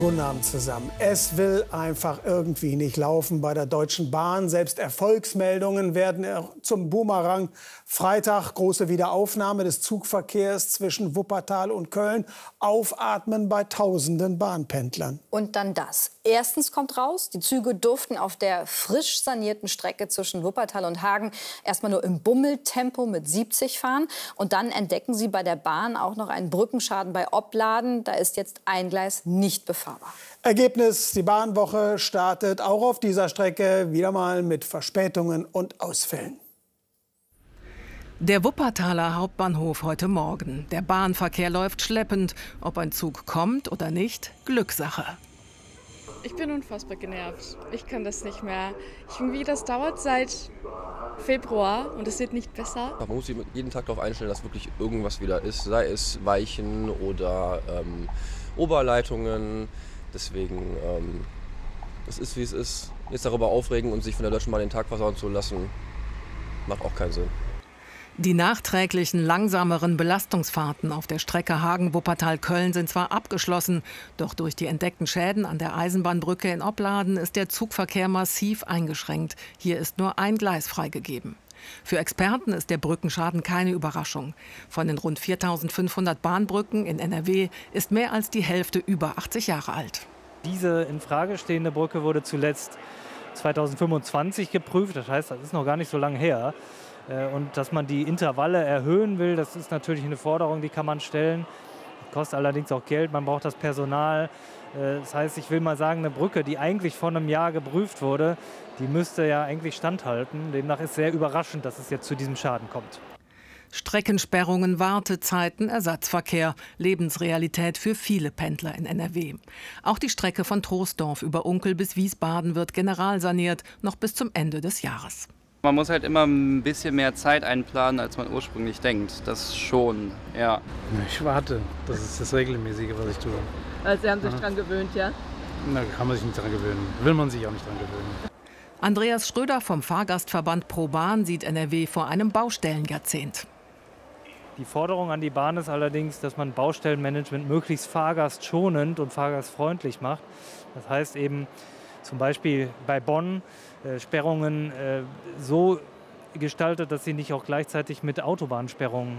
Guten Abend zusammen. Es will einfach irgendwie nicht laufen bei der Deutschen Bahn. Selbst Erfolgsmeldungen werden zum Boomerang. Freitag große Wiederaufnahme des Zugverkehrs zwischen Wuppertal und Köln. Aufatmen bei tausenden Bahnpendlern. Und dann das. Erstens kommt raus, die Züge durften auf der frisch sanierten Strecke zwischen Wuppertal und Hagen erstmal nur im Bummeltempo mit 70 fahren. Und dann entdecken sie bei der Bahn auch noch einen Brückenschaden bei Opladen. Da ist jetzt ein Gleis nicht befahrbar. Ergebnis, die Bahnwoche startet auch auf dieser Strecke wieder mal mit Verspätungen und Ausfällen. Der Wuppertaler Hauptbahnhof heute Morgen. Der Bahnverkehr läuft schleppend. Ob ein Zug kommt oder nicht, Glückssache. Ich bin unfassbar genervt. Ich kann das nicht mehr. Das dauert seit Februar und es wird nicht besser. Man muss sich jeden Tag darauf einstellen, dass wirklich irgendwas wieder ist. Sei es Weichen oder Oberleitungen. Deswegen, es ist wie es ist. Jetzt darüber aufregen und sich von der Deutschen Bahn den Tag versauen zu lassen, macht auch keinen Sinn. Die nachträglichen, langsameren Belastungsfahrten auf der Strecke Hagen-Wuppertal-Köln sind zwar abgeschlossen, doch durch die entdeckten Schäden an der Eisenbahnbrücke in Opladen ist der Zugverkehr massiv eingeschränkt. Hier ist nur ein Gleis freigegeben. Für Experten ist der Brückenschaden keine Überraschung. Von den rund 4.500 Bahnbrücken in NRW ist mehr als die Hälfte über 80 Jahre alt. Diese in Frage stehende Brücke wurde zuletzt 2025 geprüft. Das heißt, das ist noch gar nicht so lange her. Und dass man die Intervalle erhöhen will, das ist natürlich eine Forderung, die kann man stellen. Kostet allerdings auch Geld, man braucht das Personal. Das heißt, ich will mal sagen, eine Brücke, die eigentlich vor einem Jahr geprüft wurde, die müsste ja eigentlich standhalten. Demnach ist sehr überraschend, dass es jetzt zu diesem Schaden kommt. Streckensperrungen, Wartezeiten, Ersatzverkehr, Lebensrealität für viele Pendler in NRW. Auch die Strecke von Troisdorf über Unkel bis Wiesbaden wird generalsaniert, noch bis zum Ende des Jahres. Man muss halt immer ein bisschen mehr Zeit einplanen, als man ursprünglich denkt. Das schon, ja. Ich warte. Das ist das Regelmäßige, was ich tue. Also Sie haben sich dran gewöhnt, ja? Da kann man sich nicht dran gewöhnen. Will man sich auch nicht dran gewöhnen. Andreas Schröder vom Fahrgastverband ProBahn sieht NRW vor einem Baustellenjahrzehnt. Die Forderung an die Bahn ist allerdings, dass man Baustellenmanagement möglichst fahrgastschonend und fahrgastfreundlich macht. Das heißt eben zum Beispiel bei Bonn Sperrungen so gestaltet, dass sie nicht auch gleichzeitig mit Autobahnsperrungen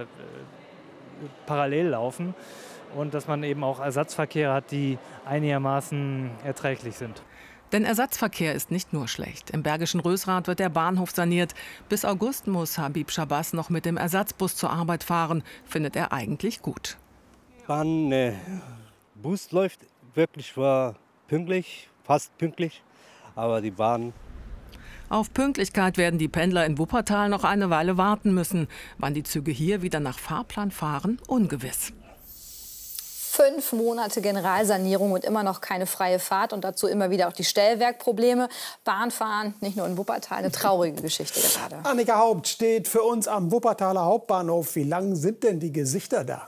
parallel laufen und dass man eben auch Ersatzverkehre hat, die einigermaßen erträglich sind. Denn Ersatzverkehr ist nicht nur schlecht. Im Bergischen Rösrath wird der Bahnhof saniert. Bis August muss Habib Shabazz noch mit dem Ersatzbus zur Arbeit fahren. Findet er eigentlich gut. Bus läuft wirklich pünktlich, fast pünktlich. Aber die Bahn. Auf Pünktlichkeit werden die Pendler in Wuppertal noch eine Weile warten müssen. Wann die Züge hier wieder nach Fahrplan fahren, ungewiss. 5 Monate Generalsanierung und immer noch keine freie Fahrt und dazu immer wieder auch die Stellwerkprobleme. Bahnfahren, nicht nur in Wuppertal, eine traurige Geschichte gerade. Annika Haupt steht für uns am Wuppertaler Hauptbahnhof. Wie lang sind denn die Gesichter da?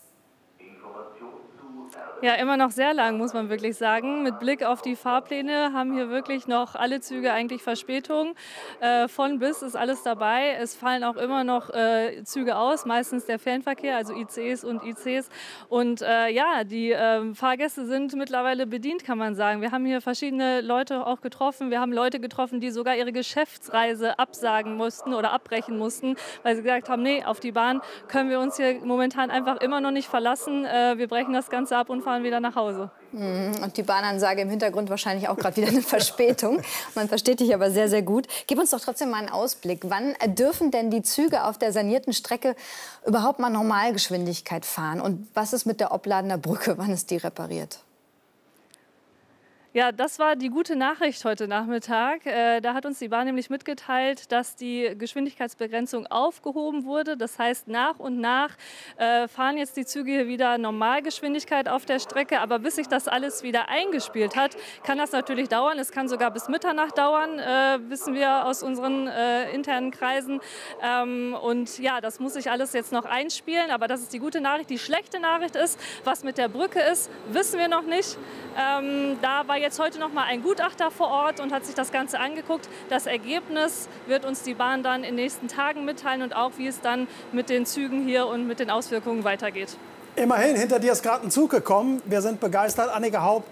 Ja, immer noch sehr lang, muss man wirklich sagen. Mit Blick auf die Fahrpläne haben hier wirklich noch alle Züge eigentlich Verspätung. Von bis ist alles dabei. Es fallen auch immer noch Züge aus, meistens der Fernverkehr, also ICEs und ICs. Und ja, die Fahrgäste sind mittlerweile bedient, kann man sagen. Wir haben hier verschiedene Leute auch getroffen. Wir haben Leute getroffen, die sogar ihre Geschäftsreise absagen mussten oder abbrechen mussten, weil sie gesagt haben, nee, auf die Bahn können wir uns hier momentan einfach immer noch nicht verlassen. Wir brechen das Ganze ab und fahren wieder nach Hause. Und die Bahnansage im Hintergrund wahrscheinlich auch gerade wieder eine Verspätung. Man versteht dich aber sehr, sehr gut. Gib uns doch trotzdem mal einen Ausblick. Wann dürfen denn die Züge auf der sanierten Strecke überhaupt mal Normalgeschwindigkeit fahren? Und was ist mit der Opladener Brücke? Wann ist die repariert? Ja, das war die gute Nachricht heute Nachmittag. Da hat uns die Bahn nämlich mitgeteilt, dass die Geschwindigkeitsbegrenzung aufgehoben wurde. Das heißt, nach und nach fahren jetzt die Züge hier wieder Normalgeschwindigkeit auf der Strecke. Aber bis sich das alles wieder eingespielt hat, kann das natürlich dauern. Es kann sogar bis Mitternacht dauern, wissen wir aus unseren internen Kreisen. Und ja, das muss sich alles jetzt noch einspielen. Aber das ist die gute Nachricht. Die schlechte Nachricht ist, was mit der Brücke ist, wissen wir noch nicht. Da war jetzt heute noch mal ein Gutachter vor Ort und hat sich das Ganze angeguckt. Das Ergebnis wird uns die Bahn dann in den nächsten Tagen mitteilen und auch, wie es dann mit den Zügen hier und mit den Auswirkungen weitergeht. Immerhin, hinter dir ist gerade ein Zug gekommen. Wir sind begeistert. Annika Haupt